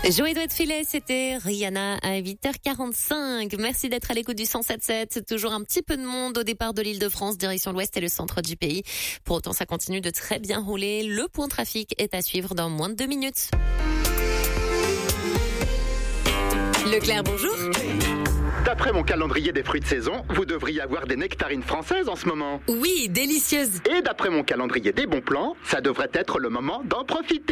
Joey doit filer, c'était Rihanna à 8h45. Merci d'être à l'écoute du 107.7. Toujours un petit peu de monde au départ de l'Île-de-France, direction l'ouest et le centre du pays. Pour autant, ça continue de très bien rouler. Le point trafic est à suivre dans moins de 2 minutes. Leclerc, bonjour. D'après mon calendrier des fruits de saison, vous devriez avoir des nectarines françaises en ce moment. Oui, délicieuse. Et d'après mon calendrier des bons plans, ça devrait être le moment d'en profiter.